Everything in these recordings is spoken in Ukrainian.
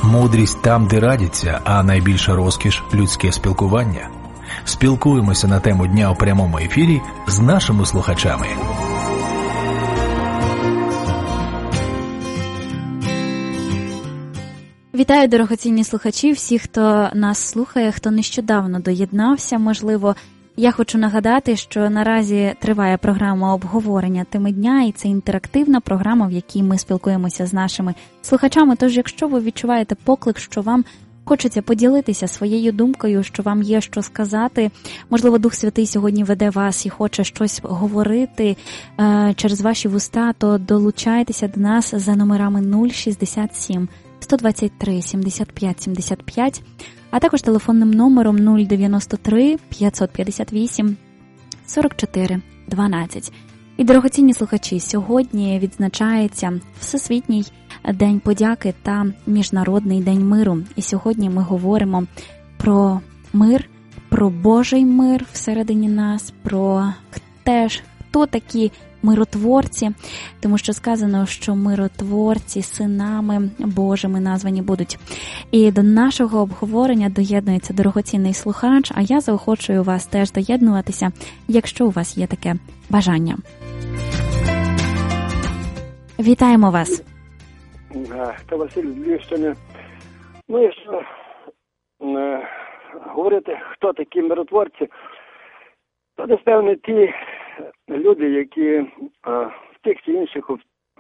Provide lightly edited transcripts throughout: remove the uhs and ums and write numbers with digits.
Мудрість там, де радяться, а найбільша розкіш – людське спілкування. Спілкуємося на тему дня у прямому ефірі з нашими слухачами. Вітаю, дорогоцінні слухачі, всіх, хто нас слухає, хто нещодавно доєднався, можливо. Я хочу нагадати, що наразі триває програма обговорення теми дня, і це інтерактивна програма, в якій ми спілкуємося з нашими слухачами. Тож, якщо ви відчуваєте поклик, що вам хочеться поділитися своєю думкою, що вам є що сказати, можливо, Дух Святий сьогодні веде вас і хоче щось говорити через ваші вуста, то долучайтеся до нас за номерами 067 123 75 75, а також телефонним номером 093 558 44 12. І, дорогоцінні слухачі, сьогодні відзначається Всесвітній день подяки та Міжнародний день миру. І сьогодні ми говоримо про мир, про Божий мир всередині нас, про теж, хто такі миротворці, тому що сказано, що миротворці синами Божими названі будуть. І до нашого обговорення доєднується дорогоцінний слухач, а я заохочую вас теж доєднуватися, якщо у вас є таке бажання. Вітаємо вас. Та Василь Львівщини. Ну, якщо говорити, хто такі миротворці, то десь, певне, ті люди, які в тих чи інших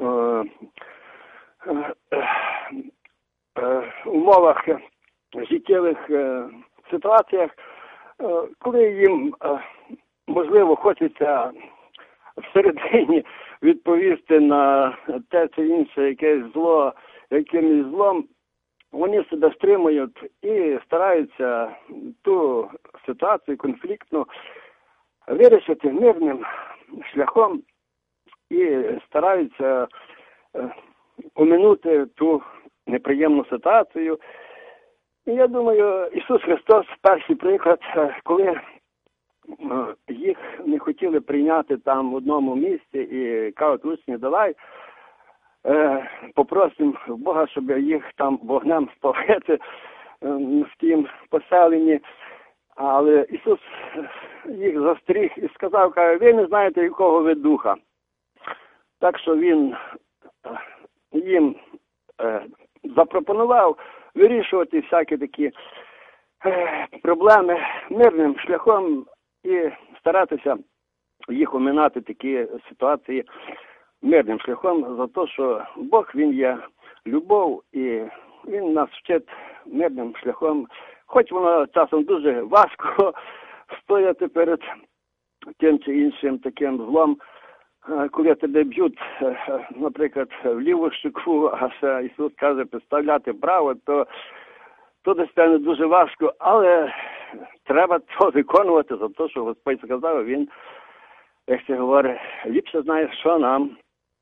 умовах, життєвих ситуаціях, коли їм, можливо, хочеться всередині відповісти на те чи інше якесь зло, якимось злом, вони себе стримують і стараються ту ситуацію конфліктну вирішити мирним шляхом і стараються оминути ту неприємну ситуацію. І я думаю, Ісус Христос перший приклад, коли їх не хотіли прийняти там в одному місці і кажуть, учні, давай попросимо Бога, щоб їх там вогнем спалити в тім поселенні. Але Ісус їх застеріг і сказав, каже, ви не знаєте, якого ви духа. Так що Він їм запропонував вирішувати всякі такі проблеми мирним шляхом і старатися їх оминати такі ситуації мирним шляхом, за те, що Бог, Він є любов, і Він нас вчить мирним шляхом. Хоч воно часом дуже важко стояти перед тим чи іншим таким злом, коли тебе б'ють, наприклад, в ліву щеку, а ще Ісус каже підставляти право, то десь це не дуже важко, але треба це виконувати за те, що Господь сказав, Він, як це говорить, ліпше знає, що нам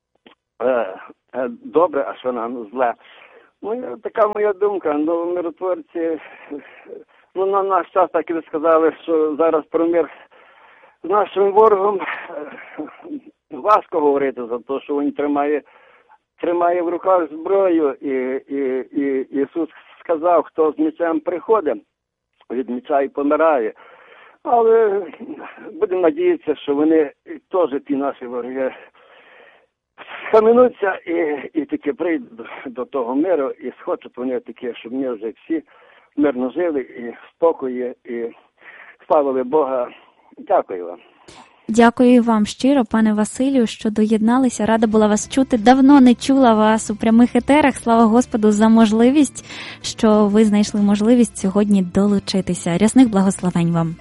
добре, а що нам зле. Ну, така моя думка. Ну, миротворці, ну, на наш час, так і ви сказали, що зараз про мир з нашим ворогом важко говорити за те, що він тримає в руках зброю, і Ісус сказав, хто з мечем приходить, від меча і помирає. Але будемо надіятися, що вони теж, ті наші вороги, схаменуться і таки прийдуть до того миру, і схочуть вони такі, щоб ми вже всі мирно жили, і в спокої, і славили Бога. Дякую вам. Дякую вам щиро, пане Василю, що доєдналися. Рада була вас чути. Давно не чула вас у прямих етерах. Слава Господу за можливість, що ви знайшли можливість сьогодні долучитися. Рясних благословень вам.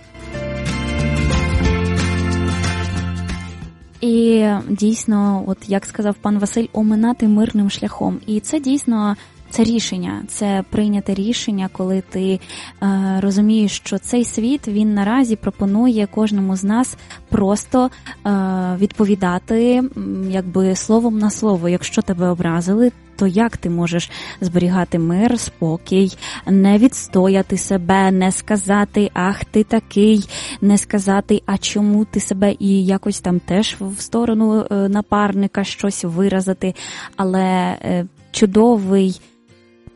І дійсно, от як сказав пан Василь, оминати мирним шляхом. І це дійсно, це рішення, це прийняте рішення, коли ти розумієш, що цей світ, він наразі пропонує кожному з нас просто відповідати якби словом на слово. Якщо тебе образили, то як ти можеш зберігати мир, спокій, не відстояти себе, не сказати «ах, ти такий», не сказати «а чому ти себе» і якось там теж в сторону напарника щось виразити, але чудовий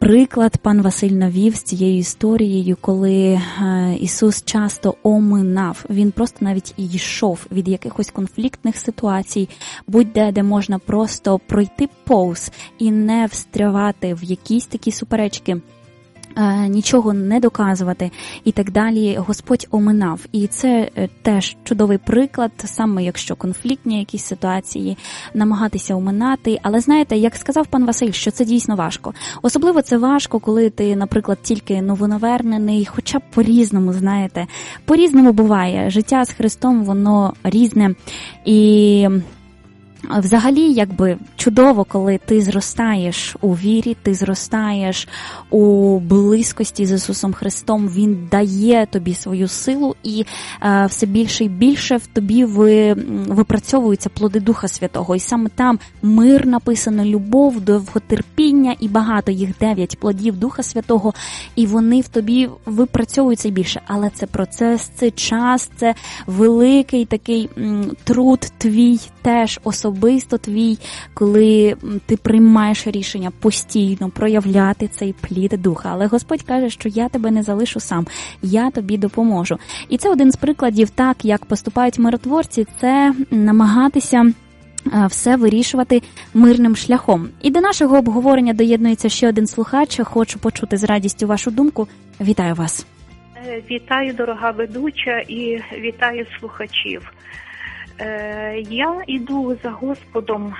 приклад пан Василь навів з цією історією, коли Ісус часто оминав. Він просто навіть і йшов від якихось конфліктних ситуацій, будь-де, де можна просто пройти повз і не встрявати в якісь такі суперечки, нічого не доказувати і так далі. Господь оминав. І це теж чудовий приклад, саме якщо конфліктні якісь ситуації, намагатися оминати. Але знаєте, як сказав пан Василь, що це дійсно важко. Особливо це важко, коли ти, наприклад, тільки новонавернений, хоча б по-різному, знаєте. По-різному буває. Життя з Христом, воно різне. І взагалі, якби чудово, коли ти зростаєш у вірі, ти зростаєш у близькості з Ісусом Христом, Він дає тобі свою силу і все більше і більше в тобі випрацьовуються плоди Духа Святого. І саме там мир написано, любов, довготерпіння і багато, їх 9 плодів Духа Святого, і вони в тобі випрацьовуються більше. Але це процес, це час, це великий такий труд твій теж особисто твій, коли ти приймаєш рішення постійно проявляти цей плід Духа. Але Господь каже, що я тебе не залишу сам, я тобі допоможу. І це один з прикладів, так, як поступають миротворці, це намагатися все вирішувати мирним шляхом. І до нашого обговорення доєднується ще один слухач. Хочу почути з радістю вашу думку. Вітаю вас. Вітаю, дорога ведуча, і вітаю слухачів. Я йду за Господом,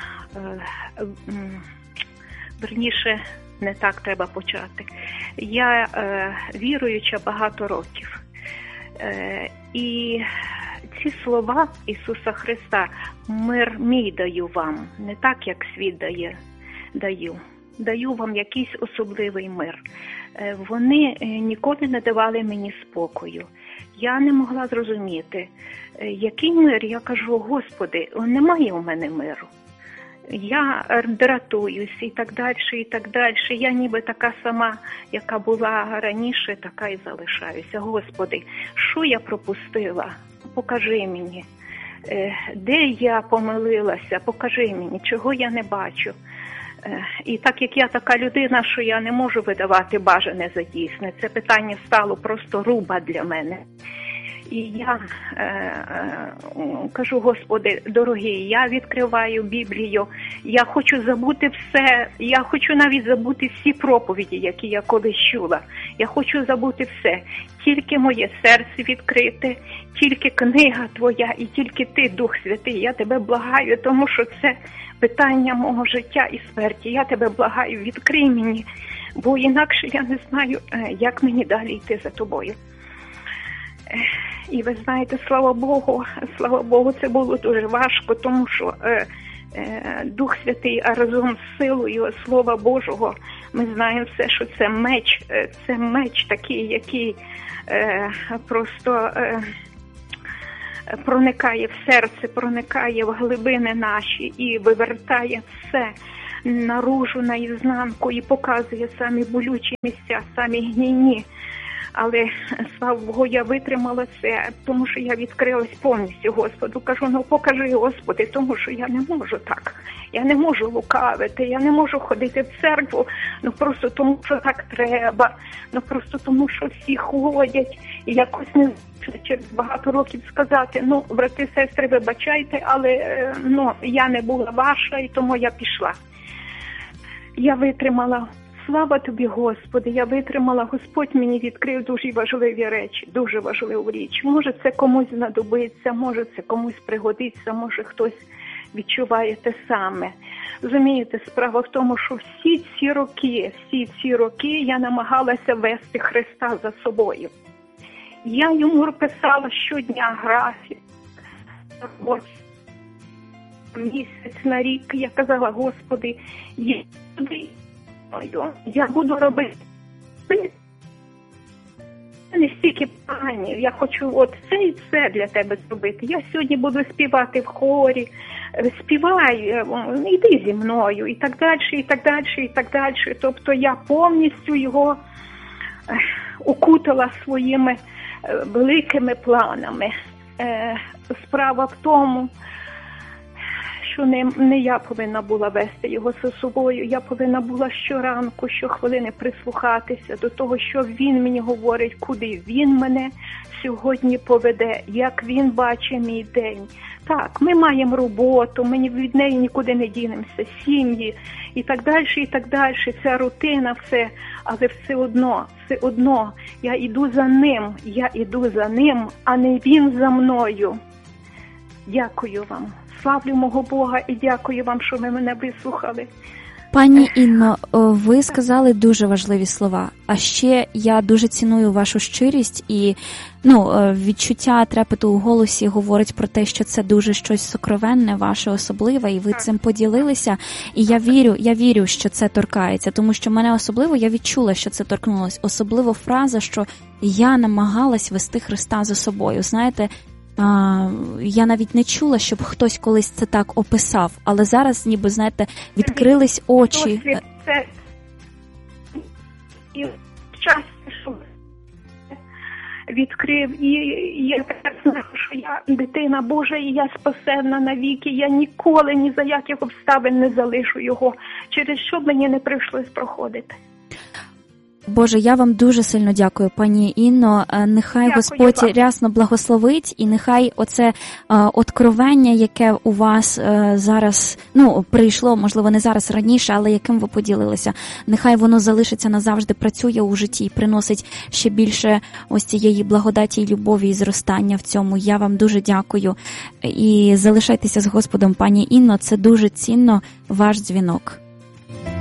верніше, не так треба почати. Я віруюча багато років. І ці слова Ісуса Христа, мир мій даю вам, не так, як світ даю. Даю вам якийсь особливий мир. Вони ніколи не давали мені спокою. Я не могла зрозуміти, який мир. Я кажу, Господи, немає у мене миру. Я дратуюсь і так далі, і так далі. Я ніби така сама, яка була раніше, така і залишаюся. Господи, що я пропустила? Покажи мені. Де я помилилася? Покажи мені, чого я не бачу. І так як я така людина, що я не можу видавати бажане за дійсне, це питання стало просто руба для мене. І я кажу, Господи, дорогий, я відкриваю Біблію, я хочу забути все, я хочу навіть забути всі проповіді, які я колись чула. Я хочу забути все, тільки моє серце відкрите, тільки книга Твоя і тільки Ти, Дух Святий. Я Тебе благаю, тому що це питання мого життя і смерті. Я Тебе благаю, відкрий мені, бо інакше я не знаю, як мені далі йти за Тобою. І ви знаєте, слава Богу, це було дуже важко, тому що Дух Святий, а разом з силою Слова Божого, ми знаємо все, що це меч такий, який просто проникає в серце, проникає в глибини наші і вивертає все наружу, наізнанку і показує самі болючі місця, самі гнійні. Але, слава Богу, я витримала це, тому що я відкрилась повністю Господу. Кажу, покажи, Господи, тому що я не можу так. Я не можу лукавити, я не можу ходити в церкву, просто тому, що так треба, просто тому, що всі ходять. І якось не через багато років сказати, брати, сестри, вибачайте, але я не була ваша, і тому я пішла. Я витримала. Слава Тобі, Господи, я витримала, Господь мені відкрив дуже важливі речі, дуже важливу річ. Може це комусь знадобиться, може це комусь пригодиться, може хтось відчуває те саме. Розумієте, справа в тому, що всі ці роки я намагалася вести Христа за собою. Я йому писала щодня графік, місяць на рік. Я казала, Господи, я буду робити не стільки планів, я хочу це і це для тебе зробити. Я сьогодні буду співати в хорі, співай, йди зі мною, і так далі, і так далі, і так далі. Тобто я повністю його укутала своїми великими планами. Справа в тому, що не я повинна була вести його за собою. Я повинна була щоранку, щохвилини прислухатися до того, що він мені говорить, куди він мене сьогодні поведе, як він бачить мій день. Так, ми маємо роботу, ми від неї нікуди не дінемося, сім'ї і так далі, ця рутина, все, але все одно, я йду за ним, а не він за мною. Дякую вам, славлю мого Бога і дякую вам, що ви мене вислухали. Пані Інно, ви сказали дуже важливі слова. А ще я дуже ціную вашу щирість і відчуття трепету у голосі говорить про те, що це дуже щось сокровенне, ваше особливе, і ви цим поділилися. І я вірю, що це торкається, тому що мене особливо, я відчула, що це торкнулось. Особливо фраза, що я намагалась вести Христа за собою. Знаєте, я навіть не чула, щоб хтось колись це так описав, але зараз ніби, знаєте, відкрились очі. Це і щастя, що відкрив, і я знаю, що я дитина Божа, і я спасенна навіки, я ніколи ні за яких обставин не залишу його, через що мені не прийшлось проходити. Боже, я вам дуже сильно дякую, пані Інно. Нехай Господь рясно благословить, і нехай оце откровення, яке у вас зараз, прийшло, можливо, не зараз, раніше, але яким ви поділилися, нехай воно залишиться назавжди, працює у житті і приносить ще більше ось цієї благодаті і любові і зростання в цьому. Я вам дуже дякую. І залишайтеся з Господом, пані Інно, це дуже цінно, ваш дзвінок.